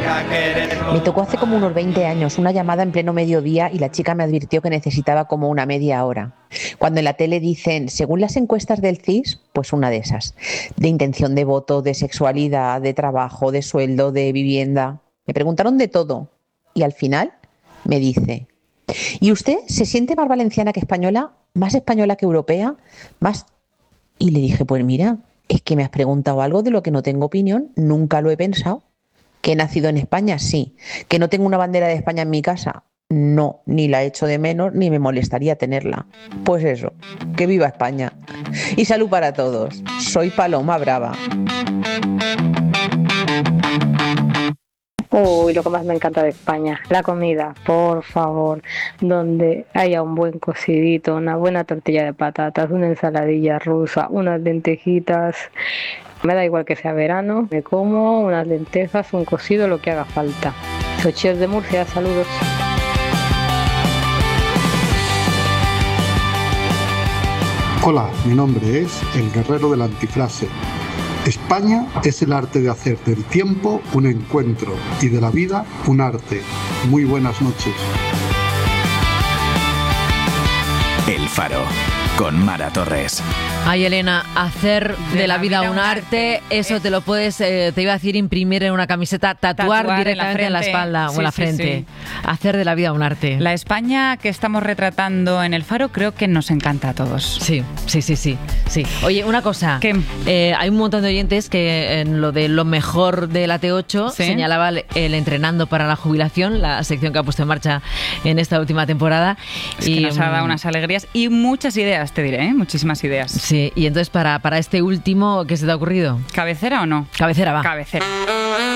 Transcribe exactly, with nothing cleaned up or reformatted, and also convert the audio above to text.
Me tocó hace como unos veinte años una llamada en pleno mediodía y la chica me advirtió que necesitaba como una media hora. Cuando en la tele dicen, según las encuestas del C I S, pues una de esas. De intención de voto, de sexualidad, de trabajo, de sueldo, de vivienda. Me preguntaron de todo. Y al final me dice, ¿y usted se siente más valenciana que española? ¿Más española que europea? ¿Más...? Y le dije, pues mira, es que me has preguntado algo de lo que no tengo opinión, nunca lo he pensado. ¿Que he nacido en España? Sí. ¿Que no tengo una bandera de España en mi casa? No, ni la echo de menos, ni me molestaría tenerla. Pues eso, que viva España. Y salud para todos. Soy Paloma Brava. Uy, lo que más me encanta de España, la comida, por favor, donde haya un buen cocidito, una buena tortilla de patatas, una ensaladilla rusa, unas lentejitas. Me da igual que sea verano, me como unas lentejas, un cocido, lo que haga falta. Soy Chef de Murcia, saludos. Hola, mi nombre es El Guerrero de la Antifrase. España es el arte de hacer del tiempo un encuentro y de la vida un arte. Muy buenas noches. El Faro, con Mara Torres. Ay, Elena, hacer de, de la, la vida, vida un arte, arte eso es... te lo puedes, eh, te iba a decir, imprimir en una camiseta, tatuar, tatuar directamente en la, en la espalda sí, o en la frente. Sí, sí. Hacer de la vida un arte. La España que estamos retratando en El Faro creo que nos encanta a todos. Sí, sí, sí, sí. sí. Oye, una cosa, ¿qué? Eh, hay un montón de oyentes que en lo de lo mejor de la T ocho ¿sí? señalaba el, el Entrenando para la Jubilación, la sección que ha puesto en marcha en esta última temporada. Es y que nos ha dado unas alegrías y muchas ideas, te diré, ¿eh? Muchísimas ideas. Sí, y entonces para, para este último, ¿qué se te ha ocurrido? ¿Cabecera o no? Cabecera, va. Cabecera.